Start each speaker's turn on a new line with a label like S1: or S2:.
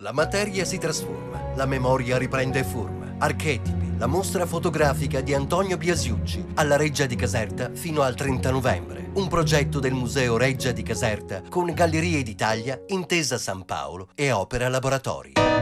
S1: La materia si trasforma, la memoria riprende forma. Archetipi, la mostra fotografica di Antonio Biasiucci alla Reggia di Caserta fino al 30 novembre. Un progetto del Museo Reggia di Caserta con Gallerie d'Italia, Intesa San Paolo e Opera Laboratori.